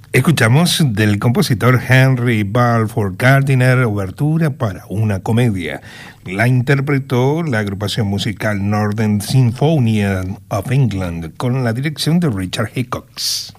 Escuchamos del compositor Henry Balfour Gardiner, Obertura para una comedia. La interpretó la agrupación musical Northern Symphony of England con la dirección de Richard Hickox.